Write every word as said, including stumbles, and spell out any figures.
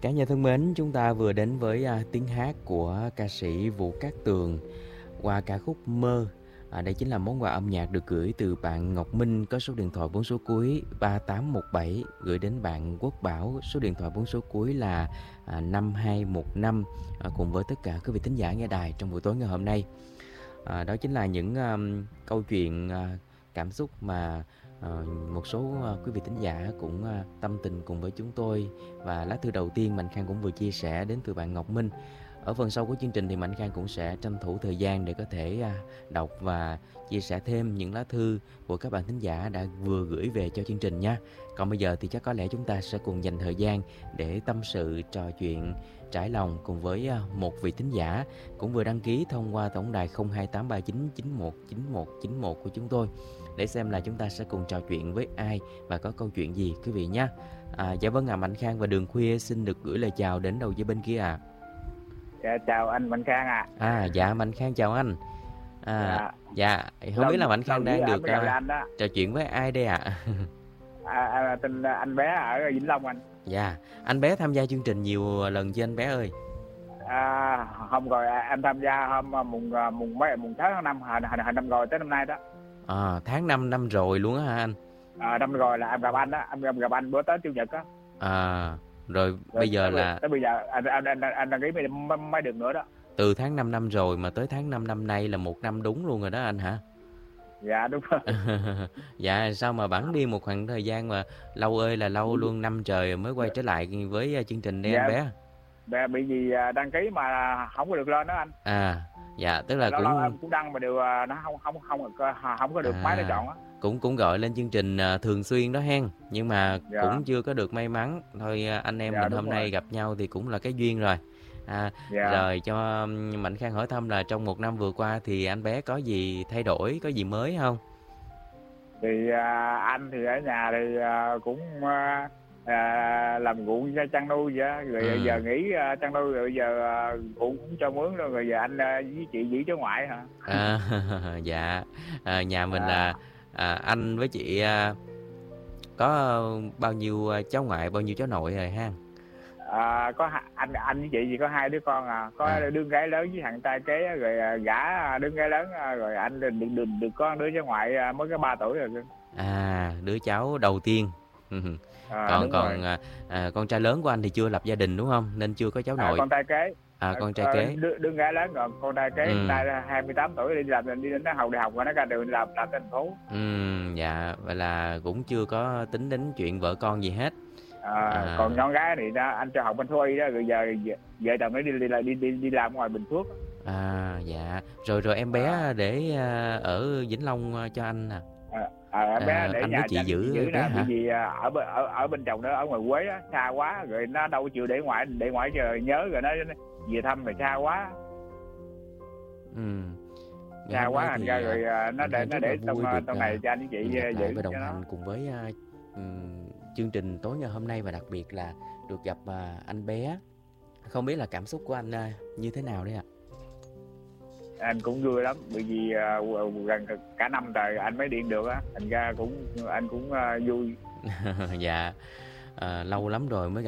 Cả nhà thân mến, chúng ta vừa đến với à, tiếng hát của ca sĩ Vũ Cát Tường qua ca khúc Mơ. À, đây chính là món quà âm nhạc được gửi từ bạn Ngọc Minh có số điện thoại bốn số cuối ba tám một bảy, gửi đến bạn Quốc Bảo số điện thoại bốn số cuối là à, năm hai một năm, à, cùng với tất cả quý vị thính giả nghe đài trong buổi tối ngày hôm nay. À, đó chính là những um, câu chuyện uh, cảm xúc mà uh, một số uh, quý vị thính giả cũng uh, tâm tình cùng với chúng tôi. Và lá thư đầu tiên Mạnh Khang cũng vừa chia sẻ đến từ bạn Ngọc Minh. Ở phần sau của chương trình thì Mạnh Khang cũng sẽ tranh thủ thời gian để có thể uh, đọc và chia sẻ thêm những lá thư của các bạn thính giả đã vừa gửi về cho chương trình nha. Còn bây giờ thì chắc có lẽ chúng ta sẽ cùng dành thời gian để tâm sự, trò chuyện, trải lòng cùng với một vị thính giả cũng vừa đăng ký thông qua tổng đài không hai tám ba chín chín một chín một chín một của chúng tôi, để xem là chúng ta sẽ cùng trò chuyện với ai và có câu chuyện gì quý vị nhé. À, dạ vâng ạ, à, Mạnh Khang và Đường Khuya xin được gửi lời chào đến đầu dây bên kia ạ. À. Dạ, chào anh Mạnh Khang ạ. À. à dạ Mạnh Khang chào anh. À, dạ. dạ không lâu, biết là Mạnh Khang đang được uh, trò chuyện với ai đây ạ? À? à, à, tên anh bé ở Vĩnh Long anh. Dạ, anh bé tham gia chương trình nhiều lần chưa anh bé ơi? À, không rồi, em tham gia hôm mùng mùng mấy mùng sáu tháng năm, hồi, hồi năm rồi tới năm nay đó. À, tháng năm năm rồi luôn á hả anh? À, năm rồi là em gặp anh đó, em gặp anh bữa tới chủ nhật á. À, rồi, rồi bây giờ tới là tới bây giờ anh anh anh, anh đăng ký mấy, mấy được nữa đó. Từ tháng năm năm rồi mà tới tháng năm năm nay là một năm đúng luôn rồi đó anh hả? Dạ đúng rồi. Dạ, sao mà bẵng đi một khoảng thời gian mà lâu ơi là lâu luôn, năm trời mới quay trở lại với chương trình đây dạ, anh bé. Dạ, bị gì đăng ký mà không có được lên đó anh. À, dạ, tức là lâu cũng lâu em cũng đăng mà đều nó không không không không có được à, máy để chọn á. Cũng cũng gọi lên chương trình thường xuyên đó hen, nhưng mà dạ. cũng chưa có được may mắn. Thôi anh em dạ, mình hôm rồi. nay gặp nhau thì cũng là cái duyên rồi. À, dạ. Rồi cho Mạnh Khang hỏi thăm là trong một năm vừa qua thì anh bé có gì thay đổi, có gì mới không? Thì à, anh thì ở nhà thì à, cũng à, à, làm ruộng chăn nuôi vậy, rồi ừ. giờ nghỉ à, chăn nuôi rồi giờ à, ruộng cũng cho mướn rồi, rồi giờ anh à, với chị giữ cháu ngoại hả? À, dạ, à, nhà mình à. là à, anh với chị à, có bao nhiêu cháu ngoại, bao nhiêu cháu nội rồi ha? À, có anh anh với chị thì có hai đứa con à, có à. đứa gái lớn với thằng trai kế, rồi gả đứa gái lớn, rồi anh được được được có đứa cháu ngoại mới có ba tuổi rồi. À, đứa cháu đầu tiên. À, còn còn à, à, con trai lớn của anh thì chưa lập gia đình đúng không, nên chưa có cháu nội. À, con trai kế. À, con trai kế. Đứa, đứa gái lớn, rồi con trai kế ừ. trai hai mươi tám tuổi đi làm, đi đến nó học đại học và nó ra trường làm làm thành phố. Ừ, dạ, vậy là cũng chưa có tính đến chuyện vợ con gì hết. À, à. Còn con gái thì đó, anh cho học bên thú y đó, rồi giờ vợ chồng nó đi đi đi đi đi làm ngoài Bình Phước. À, dạ. Rồi rồi em bé à. để ở Vĩnh Long cho anh nè. À, à, em bé à, để anh nhà với chị giữ giữ bé hả? Vì ở ở ở bên chồng nó ở ngoài Quế á, xa quá, rồi nó đâu chịu để ngoại, để ngoại chờ nhớ, rồi nó về thăm rồi xa quá. Ừ. Xa quá thành ra rồi nó để nó để trong trong này cho anh với chị giữ và đồng hành cùng với uh, chương trình tối ngày hôm nay, và đặc biệt là được gặp uh, anh bé. Không biết là cảm xúc của anh uh, như thế nào đấy ạ? Anh cũng vui lắm, bởi vì uh, gần cả năm trời anh mới điện được á, thành ra cũng anh cũng uh, vui. Dạ, uh, lâu lắm rồi mới gặp